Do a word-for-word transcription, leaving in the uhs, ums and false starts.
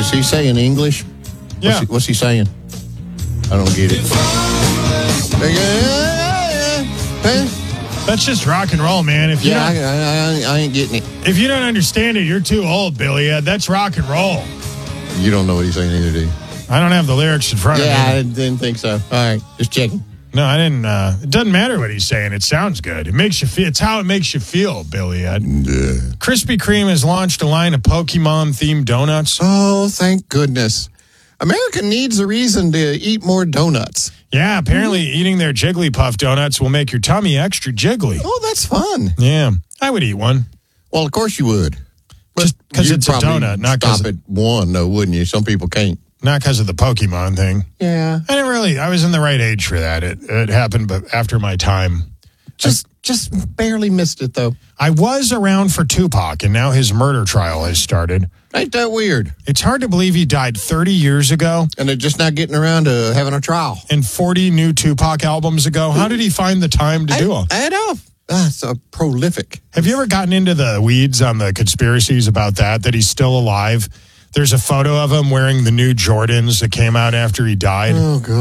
Is he saying English? Yeah. What's he, what's he saying? I don't get it. That's just rock and roll, man. If you Yeah, I, don't, I, I ain't getting it. if you don't understand it, you're too old, Billy. Uh, that's rock and roll. You don't know what he's saying either, do you? I don't have the lyrics in front Yeah, I of me. didn't think so. All right, just checking. No, I didn't. Uh, it doesn't matter what he's saying. It sounds good. It makes you feel. It's how it makes you feel, Billy. Uh, Yeah. Krispy Kreme has launched a line of Pokemon-themed donuts. Oh, thank goodness. America needs a reason to eat more donuts. Yeah, apparently eating their Jigglypuff donuts will make your tummy extra jiggly. Oh, that's fun. Yeah, I would eat one. Well, of course you would. But Just 'cause you'd it's a probably donut, not 'cause stop of- at one, though, wouldn't you? Some people can't. Not because of the Pokemon thing. Yeah. I didn't really. I was in the right age for that. It it happened, but after my time. Just just barely missed it, though. I was around for Tupac, and now his murder trial has started. Ain't that weird? It's hard to believe he died thirty years ago And they're just not getting around to having a trial. and forty new Tupac albums ago. How did he find the time to do all? I, I know. That's a prolific. Have you ever gotten into the weeds on the conspiracies about that, that he's still alive? There's a photo of him wearing the new Jordans that came out after he died. Oh, God.